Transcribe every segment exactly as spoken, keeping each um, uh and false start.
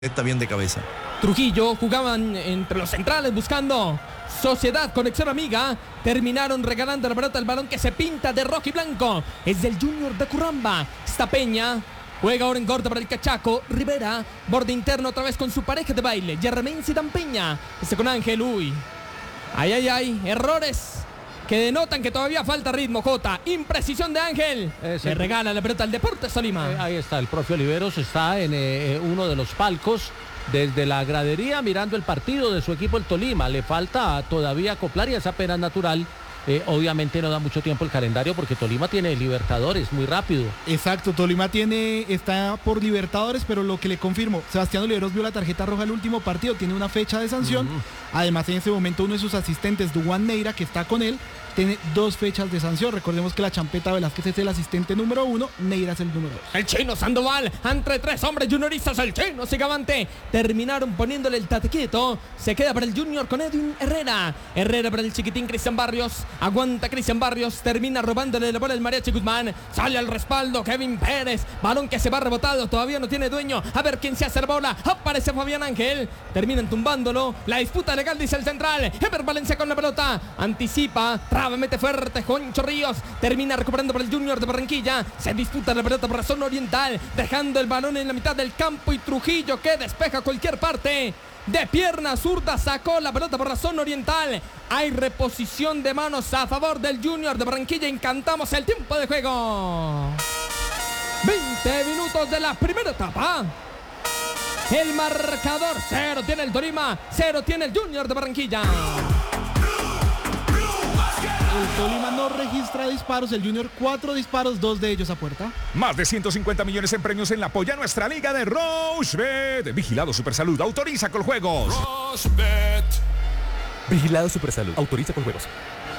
Está bien de cabeza. Trujillo jugaban entre los centrales buscando Sociedad, conexión amiga. Terminaron regalando la pelota, el balón que se pinta de rojo y blanco. Es del Junior de Curramba. Está Peña. Juega ahora en corto para el cachaco. Rivera, borde interno otra vez con su pareja de baile. Yermain Zidane Peña. Este con Ángel, uy. Ay, ay, ay. Errores que denotan que todavía falta ritmo, Jota. Imprecisión de Ángel. Es Le el... regala la pelota al Deportes Tolima. Eh, ahí está, el profe Oliveros está en eh, uno de los palcos desde la gradería mirando el partido de su equipo el Tolima. Le falta todavía acoplar y es apenas natural. Eh, obviamente no da mucho tiempo el calendario porque Tolima tiene Libertadores muy rápido. Exacto, Tolima tiene, está por Libertadores, pero lo que le confirmo, Sebastián Oliveros vio la tarjeta roja el último partido, tiene una fecha de sanción. Uh-huh. Además, en ese momento uno de sus asistentes, Duan Neira, que está con él, tiene dos fechas de sanción. Recordemos que la Champeta Velázquez es el asistente número uno, Neira es el número dos. El chino Sandoval, entre tres hombres junioristas, el chino sigue avante. Terminaron poniéndole el tatequito. Se queda para el Junior con Edwin Herrera. Herrera para el chiquitín Cristian Barrios. Aguanta Cristian Barrios, termina robándole la bola el Mariachi Guzmán. Sale al respaldo Kevin Pérez. Balón que se va rebotado, todavía no tiene dueño. A ver quién se hace la bola. Aparece Fabián Ángel. Terminan tumbándolo. La disputa legal, dice el central. Ever Valencia con la pelota. Anticipa. Traba, mete fuerte. Juancho Ríos. Termina recuperando para el Junior de Barranquilla. Se disputa la pelota por la zona oriental. Dejando el balón en la mitad del campo. Y Trujillo que despeja cualquier parte. De pierna zurda sacó la pelota por la zona oriental. Hay reposición de manos a favor del Junior de Barranquilla. Encantamos el tiempo de juego. veinte minutos de la primera etapa. El marcador cero tiene el Tolima, cero tiene el Junior de Barranquilla. El Tolima no registra disparos, el Junior cuatro disparos, dos de ellos a puerta. Más de ciento cincuenta millones en premios en la Apoya Nuestra Liga de Rochebet. Vigilado Supersalud, autoriza con juegos. Rochebet. Vigilado Supersalud, autoriza con juegos.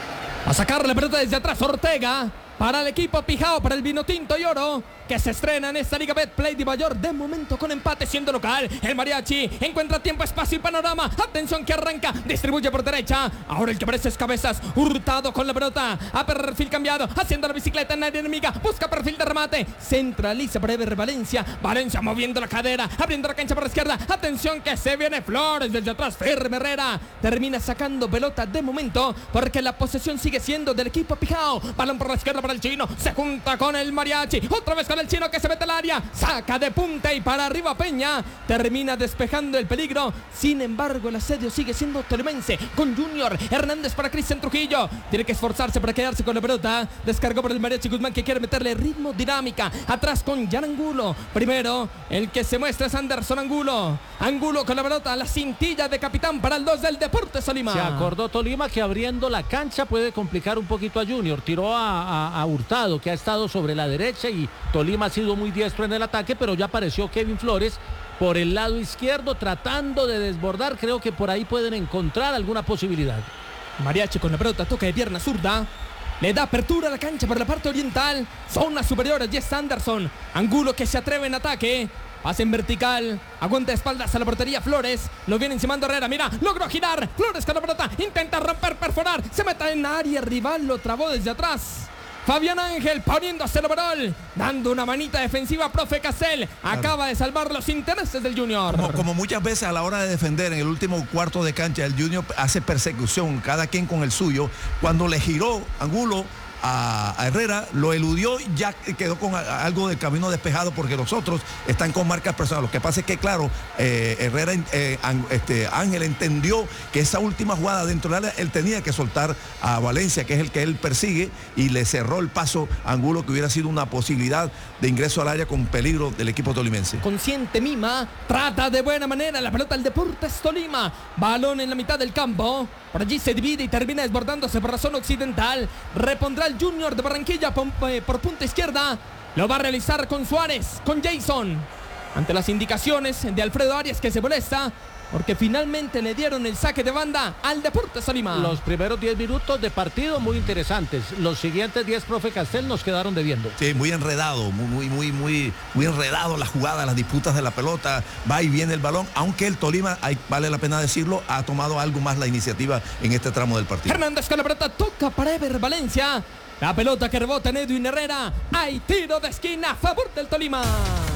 A sacar la pelota desde atrás Ortega. Para el equipo Pijao, para el vino tinto y oro, que se estrena en esta Liga Betplay de Mayor, de momento con empate siendo local. El Mariachi encuentra tiempo, espacio y panorama. Atención que arranca, distribuye por derecha. Ahora el que aparece es Cabezas, Hurtado con la pelota, a perfil cambiado, haciendo la bicicleta en área enemiga, busca perfil de remate, centraliza para Ever Valencia. Valencia moviendo la cadera, abriendo la cancha por la izquierda. Atención que se viene Flores desde atrás, firme Herrera. Termina sacando pelota de momento, porque la posesión sigue siendo del equipo Pijao. Balón por la izquierda para el chino, se junta con el Mariachi, otra vez con el chino que se mete al área, saca de punta y para arriba Peña, termina despejando el peligro. Sin embargo el asedio sigue siendo tolimense, con Junior Hernández para Cristian Trujillo, tiene que esforzarse para quedarse con la pelota. Descargó por el Mariachi Guzmán que quiere meterle ritmo, dinámica, atrás con Jan Angulo. Primero el que se muestra es Anderson Angulo, Angulo con la pelota, la cintilla de capitán para el dos del Deportes Tolima. Se acordó Tolima que abriendo la cancha puede complicar un poquito a Junior, tiró a, a, a Hurtado que ha estado sobre la derecha y Tolima ha sido muy diestro en el ataque, pero ya apareció Kevin Flores por el lado izquierdo tratando de desbordar. Creo que por ahí pueden encontrar alguna posibilidad. Mariachi con la pelota, toca de pierna zurda, le da apertura a la cancha por la parte oriental, zona superior, allí está Anderson Angulo que se atreve en ataque. Pase en vertical, aguanta de espaldas a la portería Flores, lo viene encimando Herrera, mira, logró girar, Flores con la pelota, intenta romper, perforar, se mete en área rival, lo trabó desde atrás. Fabián Ángel poniéndose el overall, dando una manita defensiva, profe Castel, acaba de salvar los intereses del Junior. Como, como muchas veces a la hora de defender en el último cuarto de cancha, el Junior hace persecución, cada quien con el suyo. Cuando le giró Angulo a, a Herrera, lo eludió, ya quedó con a, algo del camino despejado porque los otros están con marcas personales. Lo que pasa es que, claro, eh, Herrera, eh, este, Ángel entendió que esa última jugada dentro del área, él tenía que soltar a Valencia, que es el que él persigue, y le cerró el paso a Angulo, que hubiera sido una posibilidad de ingreso al área con peligro del equipo tolimense. Consciente Mima, trata de buena manera la pelota al Deportes Tolima, balón en la mitad del campo, por allí se divide y termina desbordándose por la zona occidental. Repondrá el Junior de Barranquilla por, eh, por punta izquierda, lo va a realizar con Suárez, con Jason, ante las indicaciones de Alfredo Arias que se molesta porque finalmente le dieron el saque de banda al Deportes Tolima. Los primeros diez minutos de partido muy interesantes. Los siguientes diez, profe Castel, nos quedaron debiendo. Sí, muy enredado, muy, muy, muy, muy enredado la jugada, las disputas de la pelota, va y viene el balón, aunque el Tolima, hay, vale la pena decirlo, ha tomado algo más la iniciativa en este tramo del partido. Hernández con la pelota, toca para Ever Valencia. La pelota que rebota en Edwin Herrera. Hay tiro de esquina a favor del Tolima.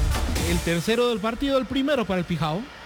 el tercero del partido, el primero para el Pijao.